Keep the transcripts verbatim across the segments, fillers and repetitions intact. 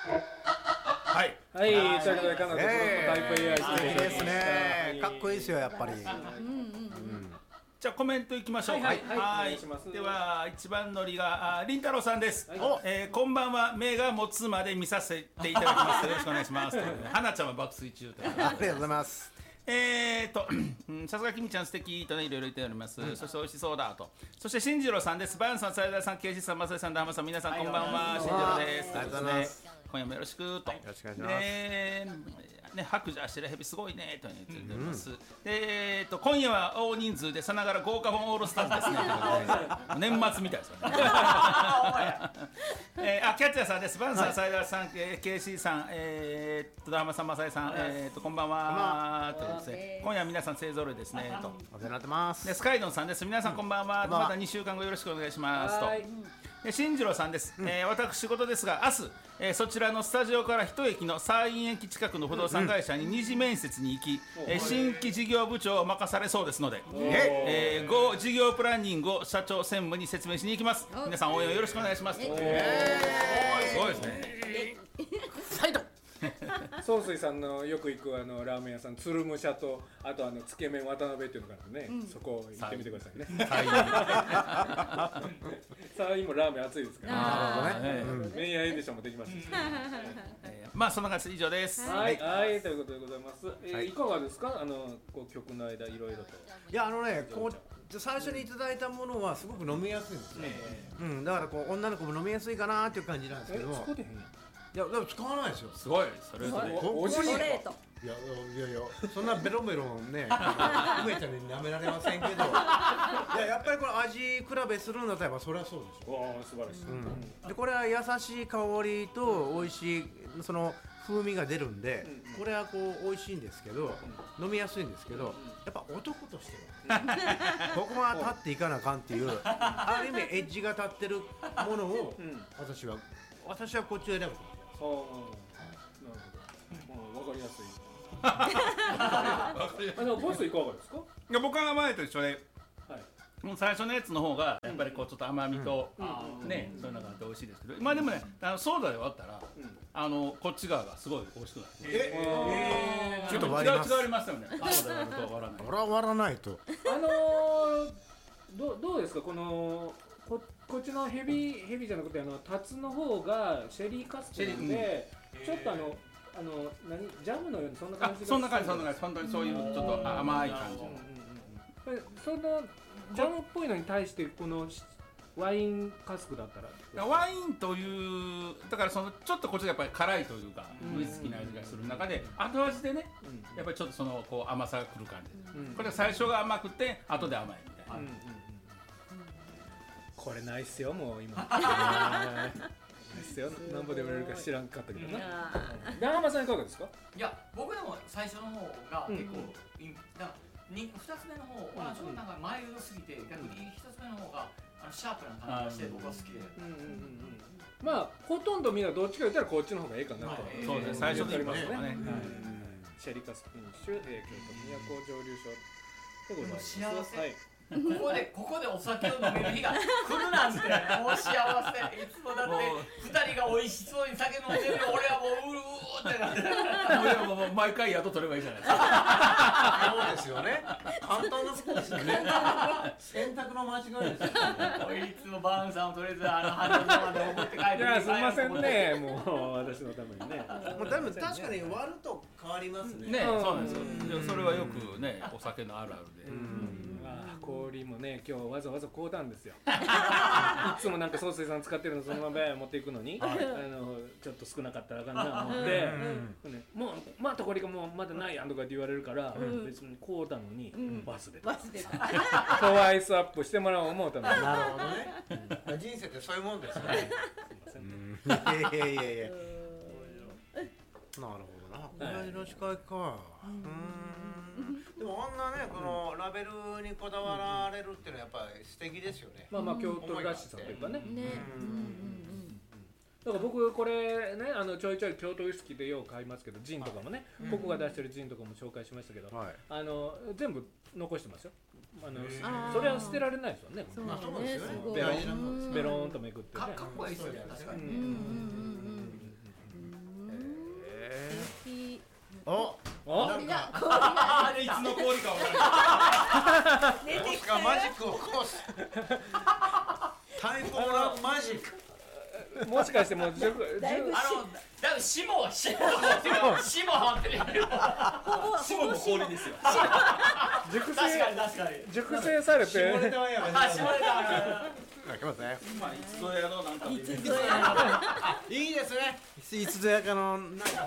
はい、 はい、ということで、カナダのタイプ エーアイ素敵ですね。かっこいいですよ、やっぱり。 じゃあコメントいきましょう。はい、はい、では一番乗りがりんたろうさんです。えー、こんばんは、目が持つまで見させていただきます。よろしくお願いします。花ちゃんは爆睡中ということで。 ありがとうございます。 えーと、さすがきみちゃん素敵とね、いろいろ言っております。うん、そして美味しそうだと。そして進次郎さんです。バンさん、斉田さん、ケイシさん、マサイさん、ダハマさん、皆さんこんばんは。進次郎です。 ありがとうございます。 今夜もよろしくと。よろしくお願いします。 ね、ね、白状してるヘビすごいねと言っております。うん、で、えーと、今夜は大人数でさながら豪華本オールスターズですね。年末みたいですよね。えー、あ、キャッチャーさんです。バンさん、斉田さん、ケイシさん、えーと、ダハマさん、マサイさん、えーと、こんばんは。今夜は皆さん勢ぞろいですねと。 お世話になってます。 でスカイドンさんです。皆さんこんばんは。うん、またにしゅうかんごよろしくお願いしますと。で進次郎さんです。うん、えー、私事ですが明日、えー、そちらのスタジオから一駅の山陰駅近くの不動産会社に二次面接に行き、うん、えー、新規事業部長を任されそうですので、えー、ご事業プランニングを社長専務に説明しに行きます。皆さん応援をよろしくお願いします。すごいですね。 サイド総帥さんのよく行くあのラーメン屋さん、鶴武者とあとあのつけ麺渡辺っていうのがあるんでね、うん、そこ行ってみてくださいね。さあ今ラーメン熱いですから、ね、なるほどね。麺屋エディションもできますし、 えー、まあそんな感じで以上です。 はい、はい、ということでございます。えーはい、いかがですか、あのこう曲の間いろいろと。 いやあのね、こう最初にいただいたものはすごく飲みやすいんですね。うん、だからこう女の子も飲みやすいかなっていう感じなんですけど。 そこでへん。 いやでも使わないですよ。 すごい。それとね。 おじい。いやいやいやそんなベロベロね、梅ちゃんに舐められませんけど。いややっぱりこの味比べするんだったらそれはそうでしょ。 わあ素晴らしい。うん、 でこれは優しい香りと美味しいその風味が出るんで、うん、これはこう美味しいんですけど、うん、飲みやすいんですけど、やっぱ男としてはここは立っていかなあかんっていうある意味エッジが立ってるものを、うん、私は私はこっちを選ぶ。 ああ、なるほど。わかりやすい。あのボスいかがですか？ いや僕は前と一緒で、はい、もう最初のやつの方がやっぱりこうちょっと甘みと、うん、ね、そういうのがあって美味しいですけど、まあでもね、あのソーダで割ったら、うん、あのこっち側がすごい美味しくなる。 えー、 ちょっと割ります。違う違いますよね。ソーダ割ると割らない。 これは割らないと。 あのー、どどうですかこの。こ, こっちのヘビヘビじゃなくてあのタツの方がシェリーカステラで、うん、ちょっとあのあの何ジャムのようにそんな感じがそんな感じそんな感じ本当にそういうちょっと甘い感じ。 そのジャムっぽいのに対してこのワインカスクだったらワインというだからそのちょっとこっちがやっぱり辛いというかウイスキーの味がする中で後味でね、うん、やっぱりちょっとそのこう甘さがくる感じ、うん、これは最初が甘くて後で甘いみたいな。うんうん、 これないっすよもう今ないっすよ何ぼで売れるか知らんかったけどな。ダハマさんいかがですか？ いや僕でも最初の方が結構、うん、だにふたつめの方はちょっとなんかマイルドすぎて、うん、逆にひとつめの方があのシャープな感じがして僕は好きで、うんうんうんうん、 まあほとんどみんなどっちか言ったらこっちの方がいいかなと、はい、 そうですね最初で言いますよね、 シェリカスフィニッシュ、えー、京都都蒸留所でございます。 幸せ、はいここでここでお酒を飲める日が来るなんてもう幸せ。いつもだってふたりが美味しそうに酒飲んでるよ俺はもううるうってなってもうもう毎回宿取ればいいじゃないですか。 そうですよね。簡単なことですよね。選択の間違いですよね。いつもバーンさんをとりあえずあの花のまで送って帰ってくる。いやすみませんねもう私のためにね。 もうでも確かに割ると変わりますね。 ね、そうなんですよ。それはよくねお酒のあるあるで。 氷もね今日わざわざ買うたんですよ。いつもなんか総帥さん使ってるのそのまま持っていくのに、はい、あのちょっと少なかったらあかんな思って、うんね、もうまたこれがもうまだないやんとかって言われるから、うん、別に買うたのに、うん、忘れた。 忘れた。 トワイスアップしてもらおう思うたのに。 なるほどね。うん、人生ってそういうもんですね。すみません。いやいやいやいや。なるほどな。これの司会か。うん。でもあんなねこのラベルにこだわられるっていうのはやっぱり素敵ですよね。 まあまあ京都らしさというかね。だから僕これねあのちょいちょい京都ウイスキーでよう買いますけどジンとかもね、ここが出してるジンとかも紹介しましたけど、あの全部残してますよ。あのそれは捨てられないですよね。 そうですよね。 ベロンベロンとめくってね。 かっこいいですよね確かに。 あれいつの氷か分からないもしくはマジックを起こすタイムオラマジックもしかしてもうじゅだいぶあのだから霜は霜は霜はってるよほぼ霜も氷ですよ熟確か成に確かに熟成されて下ネタはやめてあ霜だ開けますね今いつぞやのなんかいつぞやいいですねいつぞやかのなんかでね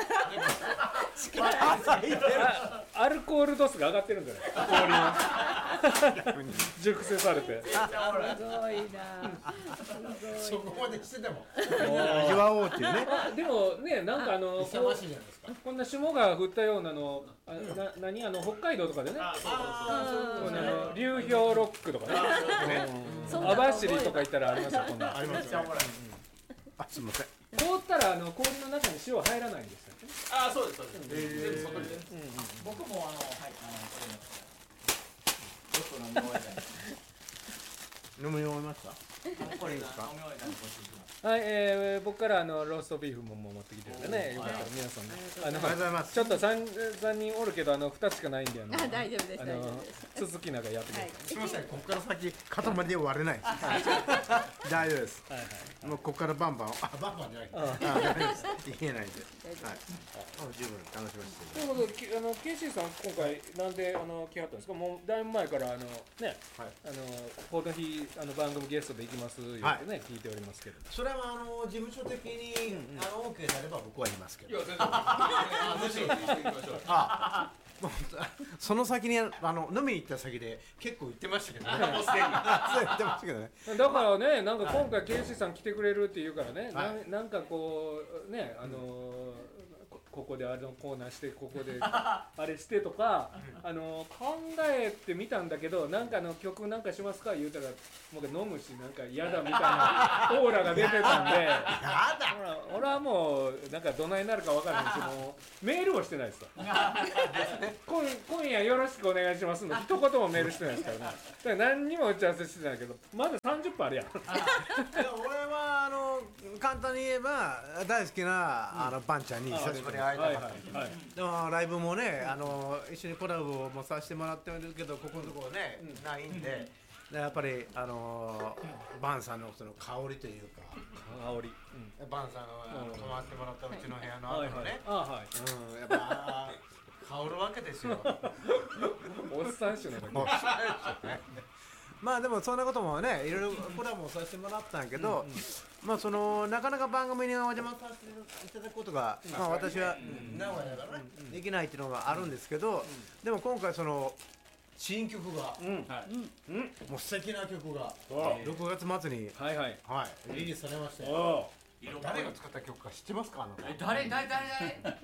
あアルコール度数が上がってるんじゃない氷の熟成されてすごいなそこまでしてても味わおうっていうねあでもねなんかあのこ勇ましいじゃないですかこんな霜が降ったようなのあな何あの北海道とかでねあそうそうこのあの流氷ロックとかねそう網走とか行ったらありますよこんなありますよあすみません凍ったらあの氷の中に塩入らないんですよねあそうですそうです全部外に僕もあのはいあのこれねちょっと飲み終えた飲み終えましたこれいいですか飲み終えたんでこっち行きますはい、えー、僕からあのローストビーフももう持ってきてるんでねよかったら皆さんねあのありがとうございますちょっと 3, 三人おるけどあのふたつしかないんであのあ大丈夫ですあ大丈夫のです続きなんかやってください、 すみませんここから先塊で割れない大丈夫ですはいはいもうここからバンバンあバンバンじゃないああダメです言えないんで大丈夫はいあ十分楽しませてということできあのケイシーさん今回なんであの来はったんですかもうだいぶ前からあのね、 はいあのこの日あの番組ゲストで行きます言ってね、聞いておりますけどそれはあの事務所的にあの OK であれば僕は言いますけどいや全然あむしろ聞いていきましょうあもうその先にあの飲みに行った先で結構言ってましたけどねもうすでにそう言ってましたけどねだからねなんか今回ケイシーさん来てくれるって言うからね、 はいななんかこうねあのーこここであのコーナーしてここであれしてとかあの考えてみたんだけどなんかあの曲なんかしますか言うたらもう飲むしなんか嫌だみたいなオーラが出てたんでやだほら俺はもうなんかどないになるか分からないしもうメールもしてないですよ今, 今夜よろしくお願いしますの一言もメールしてないですからねだから何にも打ち合わせしてないけどまださんじゅっぷんあるやんいや俺はあの簡単に言えば大好きなあのバンちゃんに久しぶりに会いたかったんですはいはいはいでもライブもねあの一緒にコラボもさせてもらってるけどここのところね、ないんででやっぱりあのバンさんのその香りというか香り、 バンさんがあのうん泊まってもらったうちの部屋のはいはい後のね、 あはいうん、やっぱ香るわけですよおっさん種の時もうまあでもそんなこともねいろいろコラボさせてもらったんやけど、まあそのなかなか番組にお邪魔させていただくことが、まあ私は名古屋だからね、できないっていうのがあるんですけど、でも今回その新曲が、 うんはいもう素敵な曲がおろくがつ末に、 はいはいはい、リリースされまして、 お誰が作った曲か知ってますかあのえ誰誰誰誰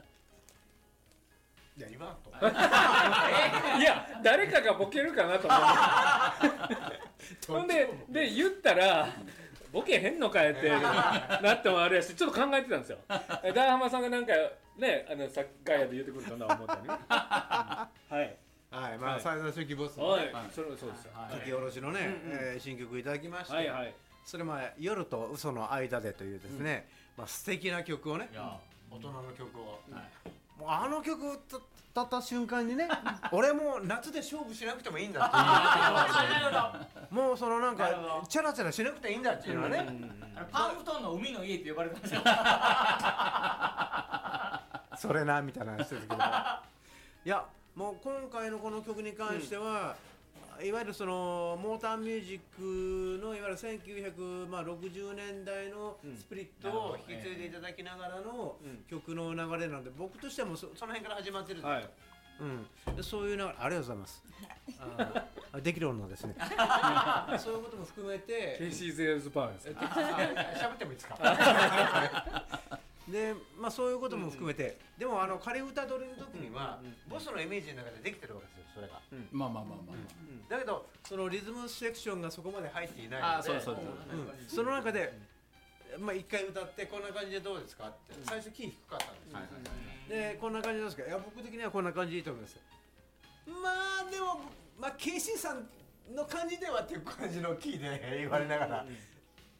いや言わんといや誰かがボケるかなと思ってほんでで言ったらボケへんのかいってなってもあれやしちょっと考えてたんですよえ大浜さんがなんかねあのさガヤで言ってくるかな思ったのにはいはい、まあはい最大主義ボスのはいねそれそうですよ書き下ろしのね、 うんうんえー新曲いただきまして、 はいはいそれまあ夜と嘘の間でというですね、まあ素敵な曲をねいや大人の曲を、 はいもうあの曲を歌った瞬間にね俺もう夏で勝負しなくてもいいんだっていうもうそのなんなるほどかチャラチャラしなくていいんだっていうのはね、 あのパンフトンの海の家って呼ばれてますよそれなみたいな話ですけどもいやもう今回のこの曲に関しては、いわゆるそのモーターミュージックのいわゆるせんきゅうひゃくろくじゅうねんだいのスピリットを引き継いでいただきながらの曲の流れなので僕としてはもう そ, その辺から始まってるんですよ、 はいうん、でそういう流れありがとうございますあできる女ですねそういうことも含めてケイシー・ゼールズ・パーですえ喋ってもいいですかで、まあそういうことも含めて、でもあの仮歌取りの時には、ボスのイメージの中でできてるわけですよ、それが。 まあまあまあまあだけどそのリズムセクションがそこまで入っていないので、 あそうそうそううんその中で、まあ一回歌ってこんな感じでどうですかって最初キー低かったんですよ。でこんな感じなんですか。いや僕的にはこんな感じでいいと思います。まあでもまあケイシーさんの感じではっていう感じのキーで言われながら。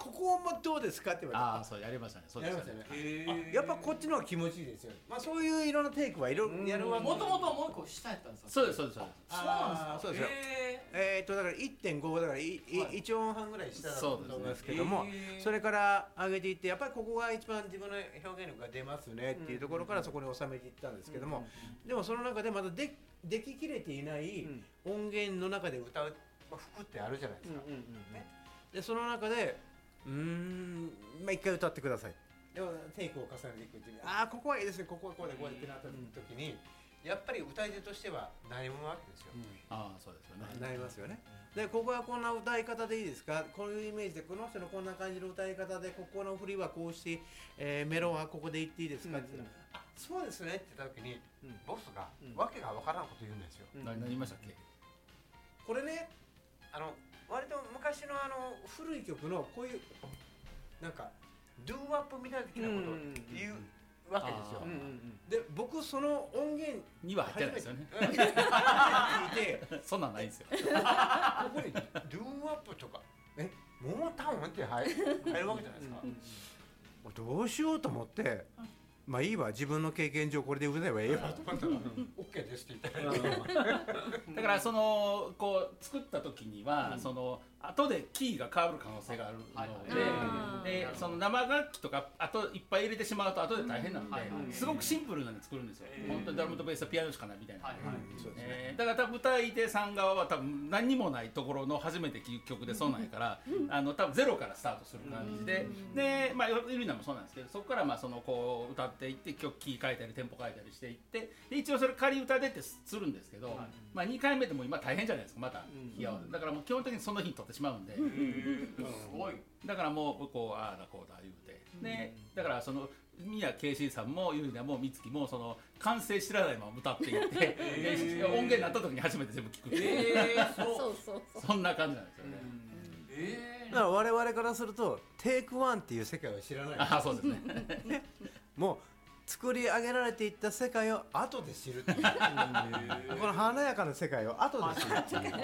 ここもどうですかって言われて、 ああそうやりましたね。そうでしたね。 あやっぱこっちの方が気持ちいいですよ。まあそういういろんなテイクはいろいろやるわけ。 もともともう一個下やったんですか。 そうですそうですそうです。 そうなんですか。 そうですよ。えーっとだから いってんご だからいいいち音半ぐらい下だと思いますけども、それから上げていってやっぱりここが一番自分の表現力が出ますねっていうところからそこに収めていったんですけども、でもその中でまだででききれていない音源の中で歌う、まあ、服ってあるじゃないですか。でその中でうーんまあ一回歌ってください。でもテイクを重ねていくうちにああここはいいですねここはこうでこうでってなった時にやっぱり歌い手としては悩むわけですよ。 ああそうですよね。 悩みますよね。でここはこんな歌い方でいいですか、こういうイメージでこの人のこんな感じの歌い方でここの振りはこうして、えー、メロはここで言っていいですかって言ったら、あそうですねって言った時に、ボスがわけがわからんこと言うんですよ。 何何言いましたっけ。 これねあの割と昔のあの古い曲のこういうなんかドゥーアップみたいなことを言うわけですよ。で僕その音源には入ってないですよね。 聞いてそんなんないんですよ。 ここにドゥーアップとかえモータウンって入る入るわけじゃないですか。どうしようと思って。まあいいわ自分の経験上これで歌えばええわと思ったら OK ですって言ったらだからそのこう作った時には、うん、その後でキーが変わる可能性があるので、でその生楽器とかあといっぱい入れてしまうと後で大変なので、うん、すごくシンプルなの作るんですよ。本当にドラムとベースとピアノしかないみたいな。だから多分歌い手さん側は多分何にもないところの初めて聴く曲でそうなんやから、うん、あの多分ゼロからスタートする感じで、うん、でまあイルナもそうなんですけど、そこからまあそのこう歌っていって曲キー変えたりテンポ変えたりしていってで一応それ仮歌でってするんですけど、はい、まあにかいめでも今大変じゃないですかまた日合わせ、うん、だからもう基本的にその日に撮ってしまうんで、うん、すごいだからもうこうああだこうだ言うて、うん、でだからその宮ケイシーさんもユリナも美月もその完成知らないまま歌っていって、えー、音源になった時に初めて全部聞くっていう、えー、そうそうそうそんな感じなんですよね。 えー、だから我々からするとテイクワンっていう世界を知らない。 あそうですねもう作り上げられていった世界を後で知るっていうこの華やかな世界を後で知るっていう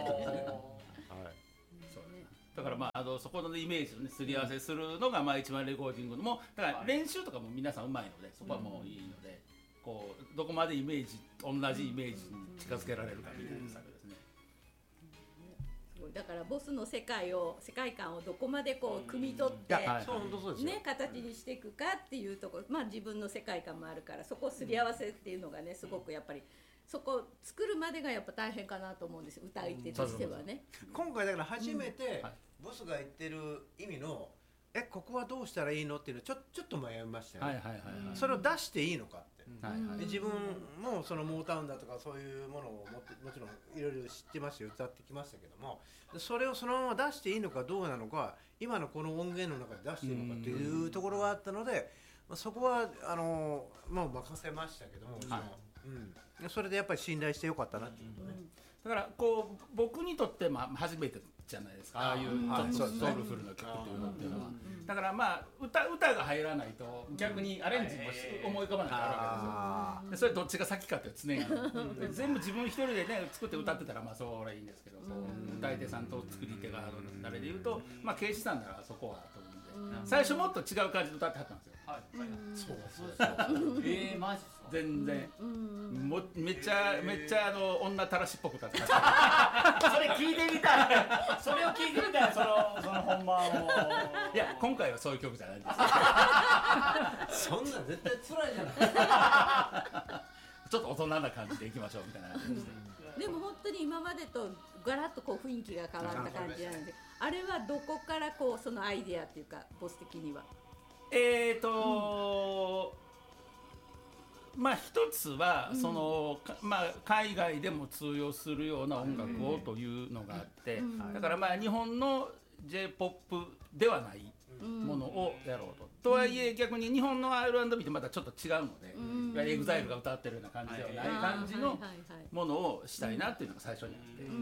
だからまああのそこのイメージをねすり合わせするのがまあ一番レコーディングのもだから練習とかも皆さんうまいのでそこはもういいので、こうどこまでイメージ同じイメージに近づけられるかみたいな作業ですね。 だからボスの世界を世界観をどこまでこう汲み取ってね形にしていくかっていうところ、まあ自分の世界観もあるからそこをすり合わせっていうのがねすごくやっぱりそこ作るまでがやっぱ大変かなと思うんですよ歌い手としてはね。 今回だから初めてボスが言ってる意味のえここはどうしたらいいのっていうのちょちょっと迷いましたよね。それを出していいのかって。で自分もそのモータウンだとかそういうものをももちろんいろいろ知ってますよ歌ってきましたけどもそれをそのまま出していいのかどうなのか今のこの音源の中で出していいのかというところがあったのでそこはあのまあ任せましたけども、はいうん、それでやっぱり信頼してよかったなっていうことね、 うん、だからこう僕にとってまあ初めてじゃないですかああいうちょっとソウルフルな曲っていうのっていうのはだからまあ 歌, 歌が入らないと逆にアレンジも思い浮かばないからあるわけですよ。でそれどっちが先かって常にある全部自分一人でね作って歌ってたらまあそれはいいんですけどそう歌い手さんと作り手がある誰で言うとまあケイシさんならそこはと思うんで最初もっと違う感じで歌ってはったんですよ。はい、そうそうそうえーマジ全然もめっちゃめっちゃあの女たらしっぽく歌ってましたそれ聞いてみたいそれを聞いてみたいそのその本番をいや今回はそういう曲じゃないんですそんな絶対辛いじゃないちょっと大人な感じでいきましょうみたいな感じで、 うん、でも本当に今までとガラッとこう雰囲気が変わった感じなんであれはどこからこうそのアイデアっていうかボス的にはえーとー、うん、まあ一つはその、うん、まあ海外でも通用するような音楽をというのがあって、うん、だからまあ日本の J-ポップ ではないものをやろうと、うん、とはいえ逆に日本の アールアンドビー ってまたちょっと違うので、うん、エグザイルが歌ってるような感じではない感じのものをしたいなっていうのが最初にあって、うん、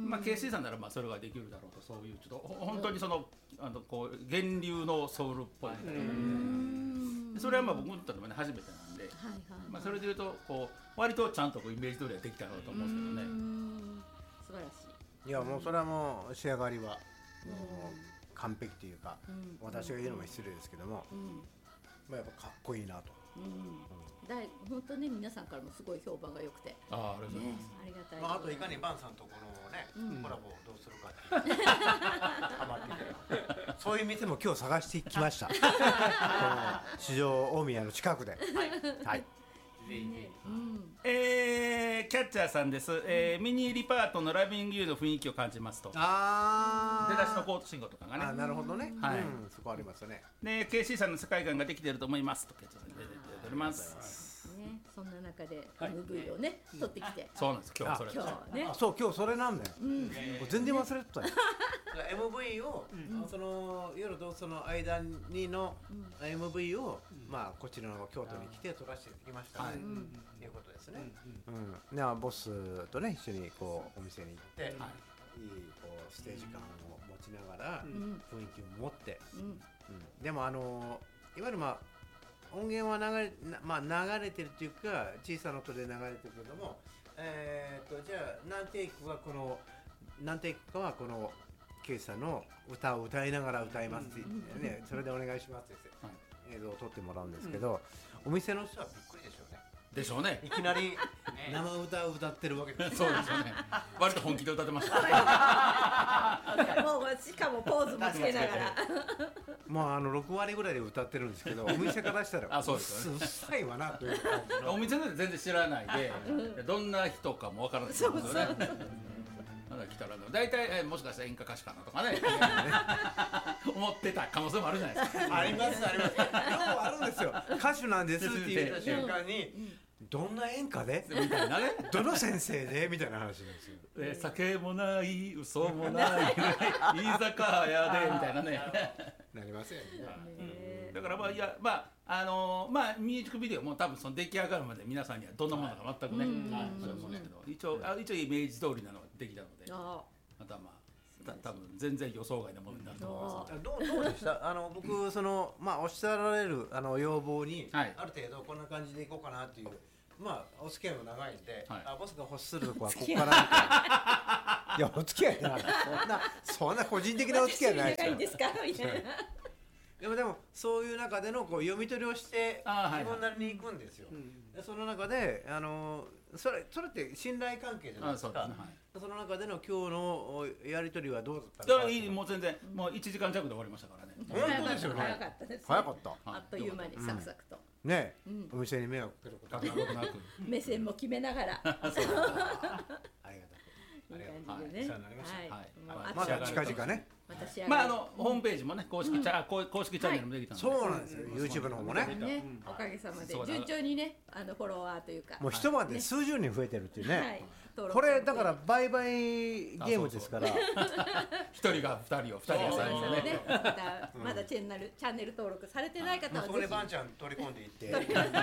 まあ ケーシー さんならまあそれができるだろうとそういうちょっと本当にそのあのこう源流のソウルっぽいそれはまあ僕にとってもね初めてなんで、はいはいはいまあ、それでいうとこう割とちゃんとこうイメージ通りはできたなと思うんですけどね。 素晴らしい。 いやもうそれはもう仕上がりはも完璧というか、私が言うのも失礼ですけども、まあやっぱかっこいいなと。 だい本当ね皆さんからもすごい評判が良くて、 あありがとうございます。 ありがたい。 まああといかにバンさんとこのねコラボをどうするかっていうハマってて、そういう店も今日探してきました。この市場大宮の近くで。はい。 えー、キャッチャーさんです、えー、ミニリパートのラビングユーの雰囲気を感じますと。 あ出だしのコート信号とかがね。 あなるほどね、 はい、 うん、そこありますよね。 で ケーシー さんの世界観ができていると思いますとキャッチャーさんに出ております、 ね、そんな中で エムブイ をね、はい、撮ってきて、 そうなんです今日それ今日ねあそう今日それなんだよ、うん、全然忘れてたよエムブイ を、うん、その夜とその間にの エムブイ を、うん、まあこちらの京都に来て撮らせてきましたね、うん、ということですね、うんうんうん、でボスとね一緒にこうお店に行って、はい、いいこうステージ感を持ちながら、うん、雰囲気を持って、うんうん、でもあのいわゆるまあ音源は流れ、まあ、流れてるっていうか小さな音で流れてるけども、えー、とじゃあ何テイクはこの何テイクかはこのケイさんの歌を歌いながら歌いますって言ってね、それでお願いしますって言って、はい、映像を撮ってもらうんですけど、うん、お店の人はびっくりでしょうね。 でしょうね。 いきなり生歌を歌ってるわけです。 そうですよね。割と本気で歌ってました。 もうしかもポーズもつけながら。 まああのろくわりぐらいで歌ってるんですけど、お店からしたらあそうですよね。 うっさいわなという感じの。 お店で全然知らないで、どんな人かもわからないですよね。まだ来たらだいたいえもしかしたら演歌歌手かなとかね思ってた可能性もあるじゃないですか。 ありますあります。よくあるんですよ。歌手なんですって言った瞬間に。どんな演歌でみたいなね。どの先生でみたいな話なんですよ。 え酒もない嘘もない居酒屋でみたいなね。 なりますよね。 だからまあいやまああのー、まあミュージックビデオも多分その出来上がるまで皆さんにはどんなものか全くね、そう思うんですけど一応あ一応イメージ通りなのができたので、またまあた多分全然予想外のものになると思います。 どうどうでした？あの僕そのまあおっしゃられるあの要望に、はい、ある程度こんな感じでいこうかなっていう。まあお付き合いも長いんで、はい、あボスが欲するとこはここからみたいな。いやお付き合いってなんかそんなそんな個人的なお付き合いないですかみたいな。 でもでもそういう中でのこう読み取りをして自分なりに行くんですよ。でその中であのそれそれって信頼関係じゃないですか。ああ そ, す、ねはい、その中での今日のやり取りはどうだったのか。 いいもう全然もういちじかん弱で終わりましたからね。 本当ですよね。 早かったです、ね。 早かった。 あっという間にサクサクと。 うん、ね、うん、お店に迷惑かけることなく目線も決めながら。ありがとう。 いい感じでね。はい。まだ近々ね。 まああのホームページもね公式チャ公式チャンネルもできたので。 そうなんですよ。YouTube の方もね。 おかげさまで順調にねあのフォロワーというか。 もう一晩で数十人増えてるっていうね。これだから売買ゲームですから。 一人が二人を二人が三人をね。 まだチャンネルチャンネル登録されてない方はぜひ。 そこでバンちゃん取り込んでいって。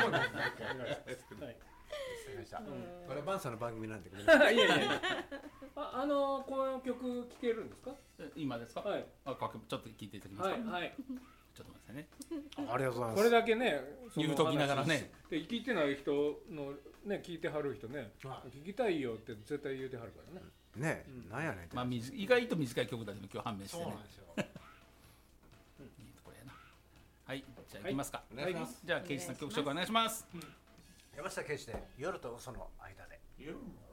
これバンさんの番組なんで。いやいやいや。 あ、あのこの曲聴けるんですか？ 今ですか？はい。あ、ちょっと聞いていただけますか？はい。ちょっと待ってね。 ありがとうございます。 これだけね、 言うときながらね。 で聞いてない人のね聞いてはる人ね、聞きたいよって絶対言うてはるからね。 ね、なんやねん。 まあ意外と短い曲だけど今日判明してね。そうなんですよ。いいところやな。はい、じゃあ行きますか。はい。じゃあケイシさん曲紹介お願いします。 山下ケイシで夜と嘘の間で。